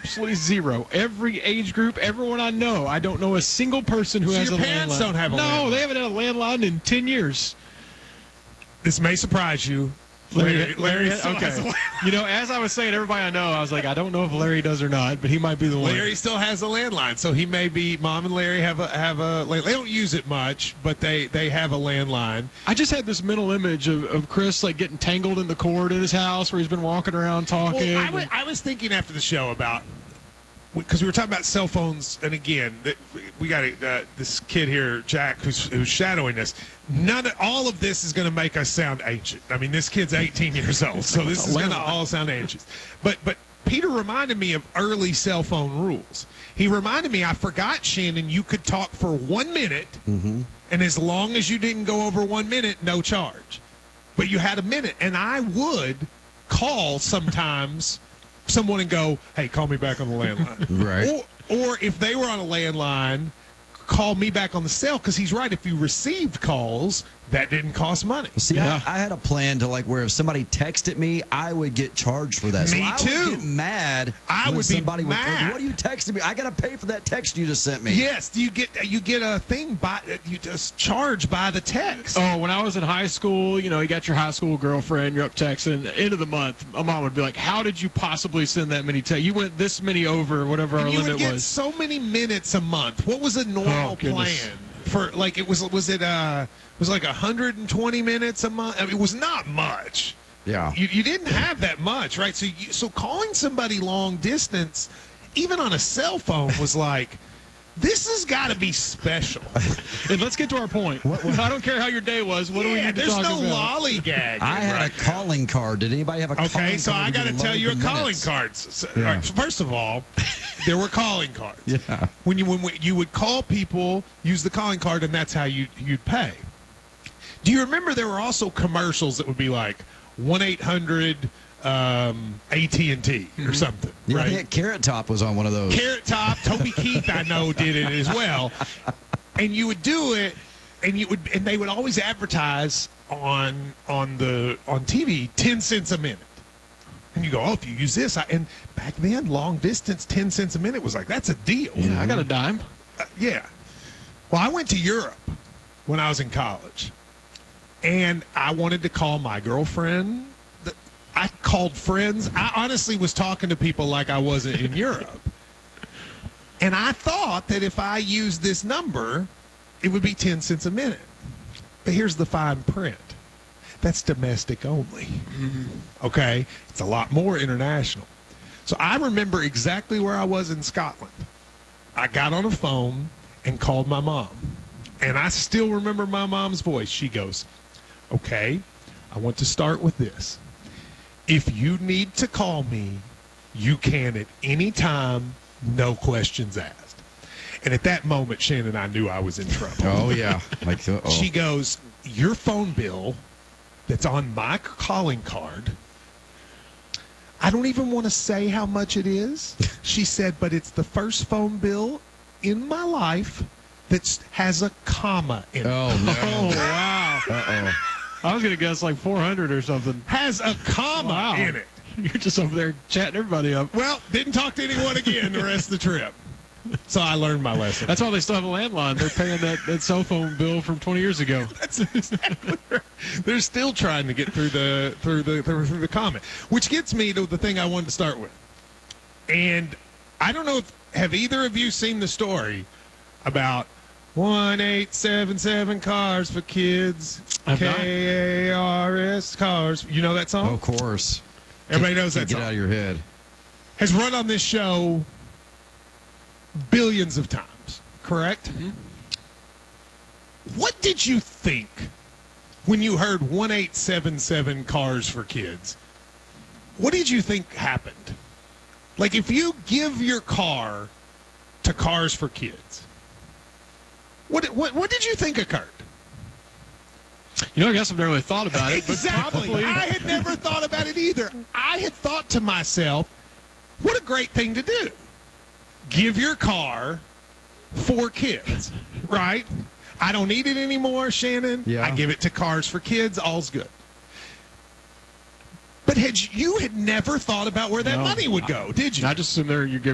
absolutely zero. Every age group, everyone I know, I don't know a single person who has a landline. Your parents don't have a landline? No, they haven't had a landline in 10 years. This may surprise you. Larry still has a landline. You know, as I was saying, everybody I know, I was like, I don't know if Larry does or not, but he might be the one. Larry still has a landline, so he may be. Mom and Larry have a. They don't use it much, but they have a landline. I just had this mental image of Chris like getting tangled in the cord in his house where he's been walking around talking. Well, I was thinking after the show about, because we were talking about cell phones, and again, we got this kid here, Jack, who's shadowing us. All of this is going to make us sound ancient. I mean, this kid's 18 years old, so this is going to all sound ancient. But Peter reminded me of early cell phone rules. He reminded me, I forgot, Shannon, you could talk for 1 minute, and as long as you didn't go over 1 minute, no charge. But you had a minute, and I would call sometimes someone and go, hey, call me back on the landline. Right. Or if they were on a landline, call me back on the cell, because he's right. If you received calls, that didn't cost money. See, I had a plan to, like, where if somebody texted me, I would get charged for that. Me so I too. would get mad. I would be mad. What are you texting me? I got to pay for that text you just sent me. Yes. You get a thing you just charge by the text. Oh, when I was in high school, you know, you got your high school girlfriend, you're up texting. End of the month, my mom would be like, how did you possibly send that many texts? You went this many over whatever our limit was. You would get so many minutes a month. What was a normal plan? For like it was like 120 minutes a month. I mean, it was not much. Yeah. You didn't have that much, right? So calling somebody long distance, even on a cell phone, was like, this has got to be special. And let's get to our point. I don't care how your day was. What do we need to talk about? There's no lollygag. I had a calling card. Did anybody have a calling card? Okay, so I got to tell you a calling card. So, all right, first of all, there were calling cards. Yeah. When you would call people, use the calling card, and that's how you'd pay. Do you remember there were also commercials that would be like 1-800 AT&T or something? Yeah, right? I think Carrot Top was on one of those. Carrot Top, Toby Keith, I know, did it as well. And you would do it, and they would always advertise on TV 10 cents a minute. And you go, oh, if you use this, and back then, long distance, 10 cents a minute was like, that's a deal. Yeah, I got a dime. Yeah. Well, I went to Europe when I was in college, and I wanted to call my girlfriend. I called friends. I honestly was talking to people like I wasn't in Europe. And I thought that if I used this number, it would be 10 cents a minute. But here's the fine print. That's domestic only. Okay? It's a lot more international. So I remember exactly where I was in Scotland. I got on a phone and called my mom. And I still remember my mom's voice. She goes, okay, I want to start with this. If you need to call me, you can at any time, no questions asked. And at that moment, Shannon and I knew I was in trouble. Oh, yeah. She goes, your phone bill that's on my calling card, I don't even want to say how much it is. She said, but it's the first phone bill in my life that has a comma in it. Oh, no. Oh, wow. Uh-oh. I was going to guess like 400 or something. Has a comma in it. You're just over there chatting everybody up. Well, didn't talk to anyone again the rest of the trip. So I learned my lesson. That's why they still have a landline. They're paying that cell phone bill from 20 years ago. That's exactly right. They're still trying to get through the comment, which gets me to the thing I wanted to start with. And I don't know have either of you seen the story about 1877 Cars for Kids? KARS Cars. You know that song? Of course. Everybody knows that song. Get out of your head. Has run on this show billions of times, correct? Mm-hmm. What did you think when you heard 1877 Cars for Kids? What did you think happened? Like, if you give your car to Cars for Kids, what did you think occurred? You know, I guess I've never really thought about it. Exactly. But I had never thought about it either. I had thought to myself, what a great thing to do. Give your car for kids, right? I don't need it anymore, Shannon. Yeah. I give it to Cars for Kids. All's good. But you had never thought about where that money would go, did you? I just assumed you're giving